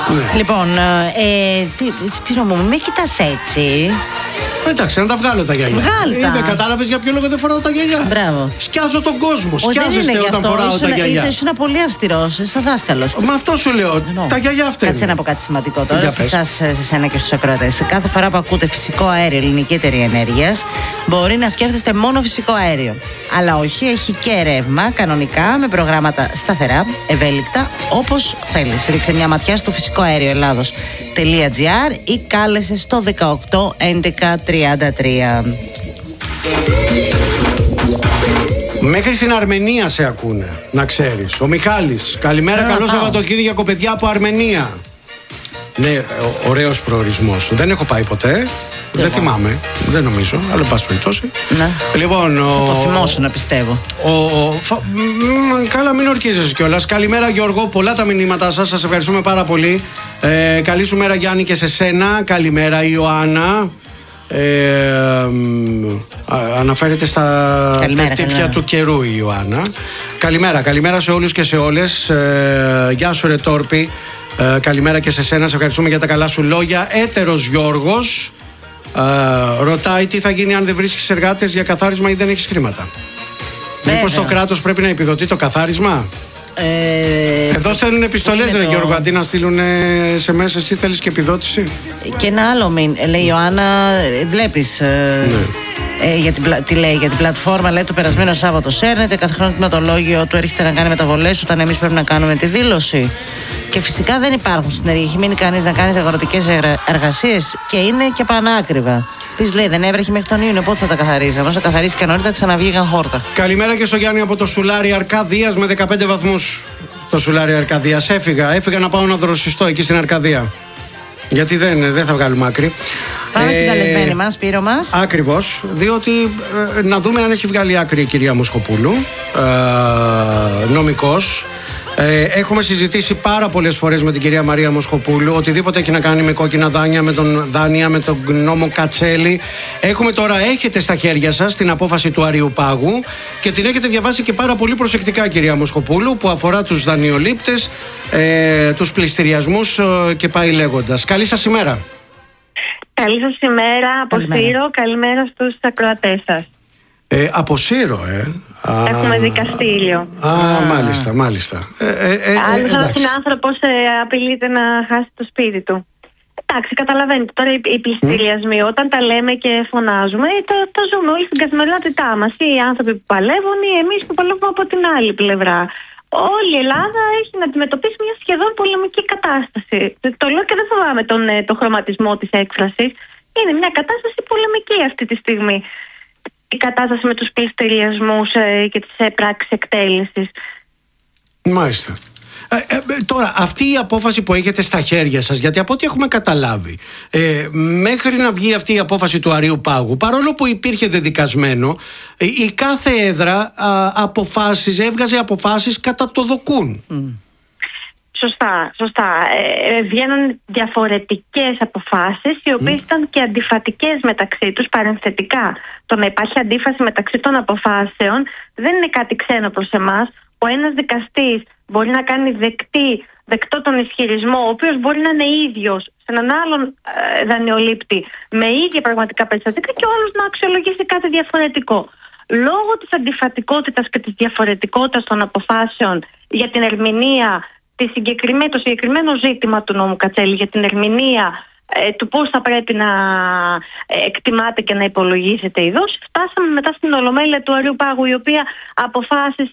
Ναι. Λοιπόν, Σπύρο μου, με κοιτάς έτσι. Εντάξει, να τα βγάλω τα γυαλιά. Δεν κατάλαβες για ποιο λόγο δεν φοράω τα γυαλιά. Μπράβο. Σκιάζω τον κόσμο. Σκιάζεστε όταν φοράω τα γυαλιά. Ήσουν πολύ αυστηρός, σαν δάσκαλος. Μα αυτό σου λέω. Τα γυαλιά αυτά. Κάτσε να πω κάτι σημαντικό τώρα σε εσένα και στους ακροατές. Κάθε φορά που ακούτε φυσικό αέριο, ελληνική εταιρεία ενέργειας, μπορεί να σκέφτεστε μόνο φυσικό αέριο. Αλλά όχι, έχει και ρεύμα κανονικά με προγράμματα σταθερά, ευέλικτα, όπως θέλεις. Ρίξε μια ματιά στο φυσικό αέριο Ελλάδος.gr ή κάλεσε στο 18 11 33. Μέχρι στην Αρμενία σε ακούνε, να ξέρεις. Ο Μιχάλης. Καλημέρα, καλό Σαββατοκύριακο, παιδιά από Αρμενία. Ναι, ωραίος προορισμός. Δεν έχω πάει ποτέ. Δεν θυμάμαι, δεν νομίζω, αλλά πάση περιπτώσει. Ναι. Λοιπόν, το θυμόσου να πιστεύω. Καλά, μην ορκίζεσαι κιόλας. Καλημέρα, Γιώργο. Πολλά τα μηνύματά σας. Σας ευχαριστούμε πάρα πολύ. Καλή σου μέρα, Γιάννη, και σε σένα. Καλημέρα, Ιωάννα. Αναφέρεται στα τύπια του καιρού η Ιωάννα. Καλημέρα σε όλους και σε όλες. Γεια σου, ρε Τόρπη. Καλημέρα και σε σένα. Σε ευχαριστούμε για τα καλά σου λόγια. Έτερος Γιώργος ρωτάει τι θα γίνει αν δεν βρίσκεις εργάτες για καθάρισμα ή δεν έχεις χρήματα. Μήπως το κράτος πρέπει να επιδοτεί το καθάρισμα? Εδώ στέλνουν επιστολές, ρε Γιώργο, αντί να στείλουν σε μέσα. Εσύ θέλεις και επιδότηση? Και ένα άλλο λέει η Ιωάννα, βλέπεις. Τι λέει για την πλατφόρμα, λέει το περασμένο Σάββατο σέρνεται. Κάθε χρόνο το κτηματολόγιο του έρχεται να κάνει μεταβολές όταν εμείς πρέπει να κάνουμε τη δήλωση. Και φυσικά δεν υπάρχουν συνεργεία. Έχει μείνει κανείς να κάνει αγροτικές εργασίες και είναι και πανάκριβα. Πει λέει δεν έβρεχε μέχρι τον Ιούνιο, πότε θα τα καθαρίζαμε? Όσο καθαρίσει και νωρίτερα ξαναβγήκαν χόρτα. Καλημέρα και στο Γιάννη από το Σουλάρι Αρκαδίας με 15 βαθμούς. Το Σουλάρι Αρκαδίας. Έφυγα να πάω να δροσιστώ εκεί στην Αρκαδία. Γιατί δεν θα βγάλουμε άκρη. Πάμε στην καλεσμένη μας, Σπύρο μας. Ακριβώς, διότι να δούμε αν έχει βγάλει άκρη η κυρία Μοσχοπούλου, νομικός. Έχουμε συζητήσει πάρα πολλές φορές με την κυρία Μαρία Μοσχοπούλου οτιδήποτε έχει να κάνει με κόκκινα δάνεια, με τον νόμο Κατσέλη. Έχετε στα χέρια σας την απόφαση του Αριουπάγου και την έχετε διαβάσει και πάρα πολύ προσεκτικά, κυρία Μοσχοπούλου, που αφορά τους δανειολήπτες, τους πληστηριασμούς και πάει λέγοντας. Καλή σας ημέρα. Καλή σας ημέρα από Σύρο, καλημέρα στους ακροατές σας. Από Σύρο, Έχουμε δικαστήριο. Μάλιστα. Άλλος ένας συνάνθρωπος απειλείται να χάσει το σπίτι του. Εντάξει, καταλαβαίνετε τώρα οι πληστηριασμοί, όταν τα λέμε και φωνάζουμε, το ζούμε όλοι στην καθημερινότητά μας. Οι άνθρωποι που παλεύουν ή εμείς που παλεύουμε από την άλλη πλευρά. Όλη η Ελλάδα έχει να αντιμετωπίσει μια σχεδόν πολεμική κατάσταση. Το λέω και δεν φοβάμαι τον χρωματισμό της έκφρασης. Είναι μια κατάσταση πολεμική αυτή τη στιγμή. Η κατάσταση με τους πληστηριασμούς και τις πράξεις εκτέλεσης. Μάλιστα. Τώρα, αυτή η απόφαση που έχετε στα χέρια σας, γιατί από ό,τι έχουμε καταλάβει, μέχρι να βγει αυτή η απόφαση του Αριουπάγου, παρόλο που υπήρχε δεδικασμένο, η κάθε έδρα έβγαζε αποφάσεις κατά το δοκούν. Σωστά. Βγαίνουν διαφορετικές αποφάσεις, οι οποίες ήταν και αντιφατικές μεταξύ τους. Παρενθετικά, το να υπάρχει αντίφαση μεταξύ των αποφάσεων δεν είναι κάτι ξένο προς εμάς. Ο ένας δικαστής μπορεί να κάνει δεκτό τον ισχυρισμό, ο οποίος μπορεί να είναι ίδιος σε έναν άλλον δανειολήπτη με ίδια πραγματικά περιστατικά και ο άλλος να αξιολογήσει κάτι διαφορετικό. Λόγω της αντιφατικότητας και της διαφορετικότητας των αποφάσεων για την ερμηνεία, το συγκεκριμένο ζήτημα του νόμου Κατσέλη, για την ερμηνεία του πώς θα πρέπει να εκτιμάται και να υπολογίζεται η δόση, φτάσαμε μετά στην Ολομέλεια του Αριουπάγου, η οποία αποφάσισε